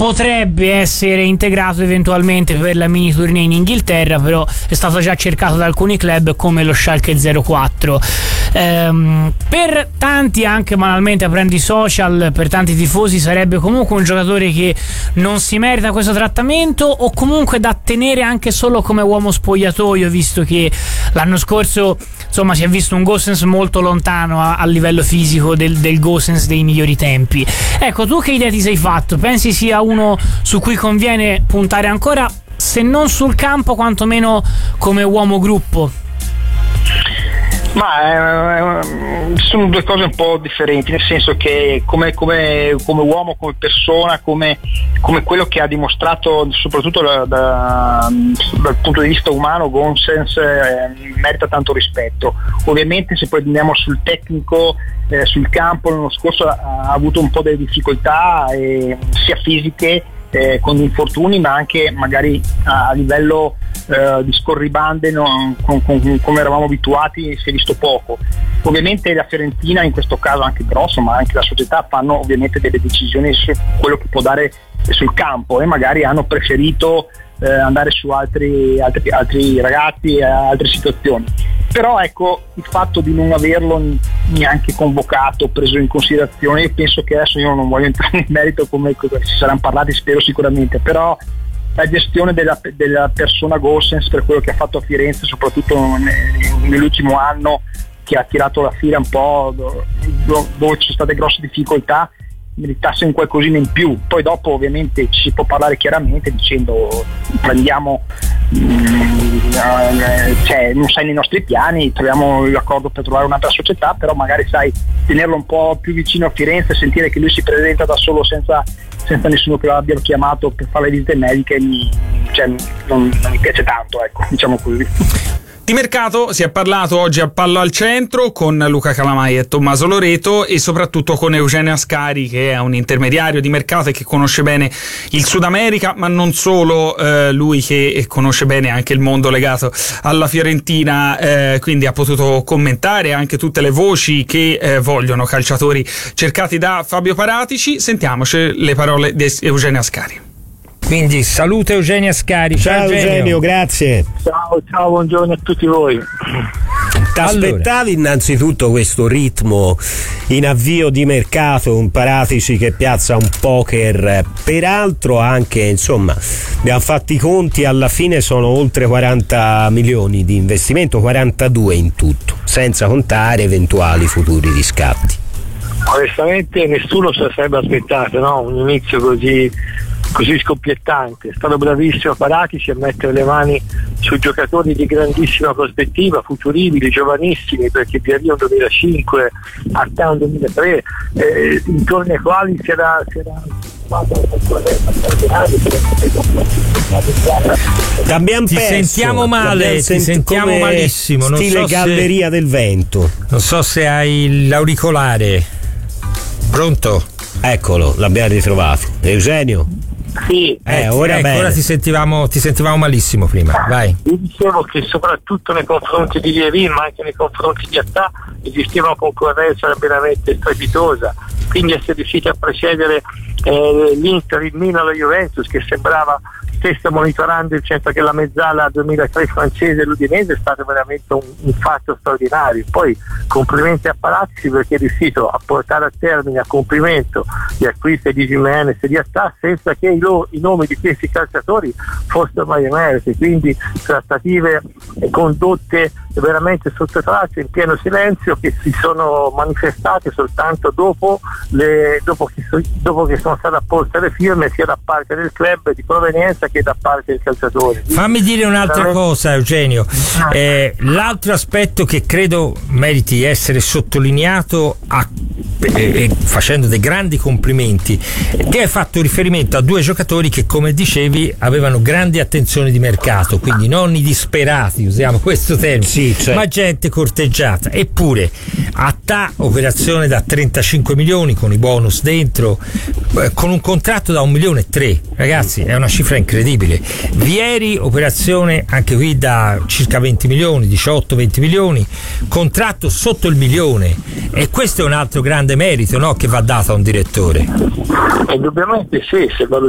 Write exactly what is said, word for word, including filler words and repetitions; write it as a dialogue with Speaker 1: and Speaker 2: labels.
Speaker 1: potrebbe essere integrato eventualmente per la mini tournée in Inghilterra, però è stato già cercato da alcuni club come lo Schalke zero quattro. Ehm, per tanti, anche banalmente aprendo i social, per tanti tifosi sarebbe comunque un giocatore che non si merita questo trattamento, o comunque da tenere anche solo come uomo spogliatoio, visto che l'anno scorso insomma si è visto un Gosens molto lontano a, a livello fisico del, del Gosens dei migliori tempi. Ecco, tu che idea ti sei fatto? Pensi sia uno su cui conviene puntare ancora, se non sul campo quantomeno come uomo gruppo?
Speaker 2: Ma eh, sono due cose un po' differenti, nel senso che come, come, come uomo, come persona, come, come quello che ha dimostrato soprattutto da, da, dal punto di vista umano, Gosens eh, merita tanto rispetto. Ovviamente se poi andiamo sul tecnico, eh, sul campo, l'anno scorso ha, ha avuto un po' delle difficoltà eh, sia fisiche eh, con gli infortuni, ma anche magari a, a livello Uh, di scorribande, no, con, con, come eravamo abituati, si è visto poco. Ovviamente la Fiorentina, in questo caso anche Grosso, ma anche la società, fanno ovviamente delle decisioni su quello che può dare sul campo, e magari hanno preferito uh, andare su altri, altri, altri ragazzi e altre situazioni. Però ecco, il fatto di non averlo neanche convocato, preso in considerazione, io penso che adesso, io non voglio entrare nel merito come si saranno parlati, spero sicuramente, però la gestione della, della persona Gosens, per quello che ha fatto a Firenze, soprattutto nell'ultimo anno, che ha tirato la fila un po' dove, dove ci sono state grosse difficoltà, meritasse un qualcosina in più. Poi dopo ovviamente ci si può parlare chiaramente dicendo prendiamo mh, cioè non sei nei nostri piani, troviamo l'accordo per trovare un'altra società, però magari sai tenerlo un po' più vicino a Firenze, sentire che lui si presenta da solo senza senza nessuno che l'abbia chiamato per fare le visite mediche, mi, cioè, non, non mi piace tanto, ecco, diciamo così.
Speaker 3: Di mercato si è parlato oggi a Pallo al Centro con Luca Calamai e Tommaso Loreto, e soprattutto con Eugenio Ascari, che è un intermediario di mercato e che conosce bene il Sud America, ma non solo, eh, lui che conosce bene anche il mondo legato alla Fiorentina, eh, quindi ha potuto commentare anche tutte le voci che eh, vogliono calciatori cercati da Fabio Paratici. Sentiamoci le parole di Eugenio Ascari.
Speaker 4: Quindi saluta Eugenio Ascari.
Speaker 5: Ciao, ciao Eugenio. Eugenio, grazie.
Speaker 2: Ciao, ciao, buongiorno a tutti voi.
Speaker 5: Ti aspettavi allora, innanzitutto questo ritmo in avvio di mercato, un Paratici che piazza un poker, peraltro anche, insomma, abbiamo fatto i conti, alla fine sono oltre quaranta milioni di investimento, quarantadue in tutto, senza contare eventuali futuri riscatti.
Speaker 6: Onestamente nessuno se lo sarebbe aspettato, no? Un inizio così così scoppiettante. È stato bravissimo Paratici a mettere le mani su giocatori di grandissima prospettiva, futuribili, giovanissimi, perché via via un duemilacinque a te un duemilatré, eh, intorno ai quali si era, si era
Speaker 5: T'abbiamo
Speaker 4: ti
Speaker 5: perso,
Speaker 4: sentiamo male, ti
Speaker 5: sent-
Speaker 4: sentiamo malissimo, non
Speaker 5: stile
Speaker 4: so
Speaker 5: Galleria
Speaker 4: se,
Speaker 5: del Vento.
Speaker 4: Non so se hai l'auricolare. Pronto?
Speaker 5: Eccolo, l'abbiamo ritrovato. Eugenio?
Speaker 6: Sì,
Speaker 5: eh, ora,
Speaker 4: ecco, ora ti sentivamo, ti sentivamo malissimo prima. Vai.
Speaker 6: Io dicevo che soprattutto nei confronti di Lievin, ma anche nei confronti di Attà, esisteva una concorrenza veramente strepitosa, quindi essere riusciti a precedere eh, l'Inter, il Milan, la Juventus, che sembrava stesse monitorando il centro che la mezzala duemilatré francese e l'Udinese, è stato veramente un, un fatto straordinario. Poi complimenti a Palazzi, perché è riuscito a portare a termine a compimento gli acquisti di Gimenez e di Attà senza che i, lo, i nomi di questi calciatori fossero mai emersi, quindi trattative condotte veramente sotto traccia, in pieno silenzio, che si sono manifestate soltanto dopo, le, dopo, che, dopo che sono state apposte le firme sia da parte del club di provenienza che da parte del calciatore.
Speaker 4: Fammi dire un'altra cosa, Eugenio, eh, l'altro aspetto che credo meriti essere sottolineato a, eh, facendo dei grandi complimenti, che hai fatto riferimento a due giocatori che, come dicevi, avevano grandi attenzioni di mercato, quindi non i disperati, usiamo questo termine, sì, certo, ma gente corteggiata. Eppure Attà, operazione da trentacinque milioni con i bonus dentro, eh, con un contratto da un milione e tre, ragazzi, è una cifra incredibile. Vieri, operazione anche qui da circa venti milioni, diciotto venti milioni, contratto sotto il milione, e questo è un altro grande merito, no, che va dato a un direttore.
Speaker 6: Indubbiamente sì, se